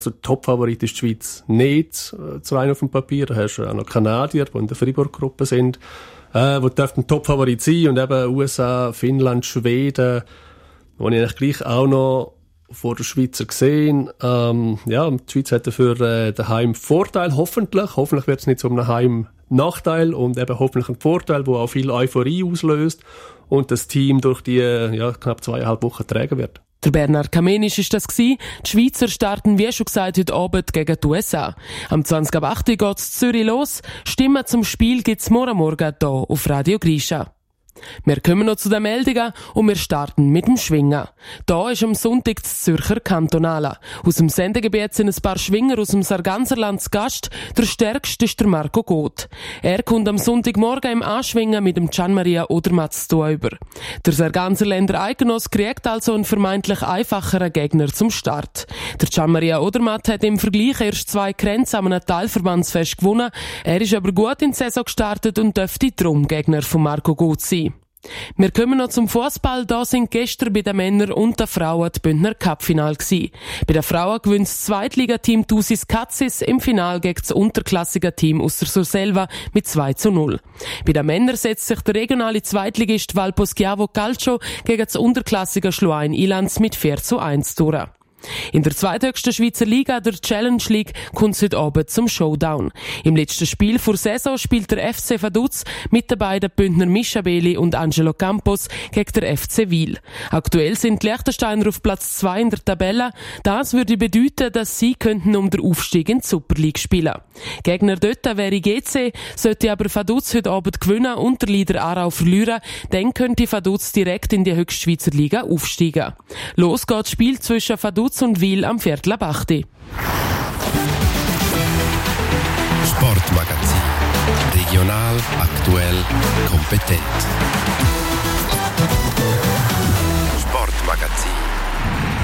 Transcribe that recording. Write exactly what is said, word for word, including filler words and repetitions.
Der Top-Favorit ist die Schweiz nicht, äh, zu rein auf dem Papier. Da hast du auch noch Kanadier, die in der Fribourg-Gruppe sind, äh, die dürften Top-Favorit sein. Und eben U S A, Finnland, Schweden, wo ich eigentlich gleich auch noch vor der Schweizer gesehen. Ähm, ja, die Schweiz hat dafür äh, den Heimvorteil, hoffentlich. Hoffentlich wird es nicht zu einem Heimnachteil und eben hoffentlich ein Vorteil, der auch viel Euphorie auslöst und das Team durch die ja, knapp zweieinhalb Wochen tragen wird. Der Bernhard Kamenisch ist das gsi. Die Schweizer starten, wie schon gesagt, heute Abend gegen die U S A. Am zwanzig ab acht geht's in Zürich los. Stimmen zum Spiel gibt's morgen Morgen hier auf Radio Grisha. Wir kommen noch zu den Meldungen und wir starten mit dem Schwingen. Da ist am Sonntag das Zürcher Kantonale. Aus dem Sendegebiet sind ein paar Schwinger aus dem Sarganserland zu Gast. Der stärkste ist der Marco Goth. Er kommt am Sonntagmorgen im Anschwingen mit dem Gian-Maria Odermatt zu tun über. Der Sarganserländer Eidgenoss kriegt also einen vermeintlich einfacheren Gegner zum Start. Der Gian-Maria Odermatt hat im Vergleich erst zwei Grenzen an einem Teilverbandsfest gewonnen. Er ist aber gut in die Saison gestartet und dürfte darum Gegner von Marco Goth sein. Wir kommen noch zum Fußball. Da sind gestern bei den Männern und den Frauen die Bündner Cup-Final gewesen. Bei den Frauen gewinnt das Zweitligateam Thusis Katzis im Final gegen das unterklassige Team aus der Surselva mit zwei zu null. Bei den Männern setzt sich der regionale Zweitligist Valpo Schiavo Calcio gegen das unterklassige Schluein Ilanz mit vier zu eins durch. In der zweithöchsten Schweizer Liga, der Challenge League, kommt es heute Abend zum Showdown. Im letzten Spiel vor Saison spielt der F C Vaduz mit den beiden Bündner Mischa Beli und Angelo Campos gegen der F C Wil. Aktuell sind die Liechtensteiner auf Platz zwei in der Tabelle. Das würde bedeuten, dass sie könnten um den Aufstieg in die Super League spielen. Gegner dort wäre G C, sollte aber Vaduz heute Abend gewinnen und der Leader Aarau verlieren, dann könnte Vaduz direkt in die Höchstschweizer Liga aufsteigen. Los geht das Spiel zwischen Vaduz und Wil am Viertel ab acht. Sportmagazin. Regional, aktuell, kompetent.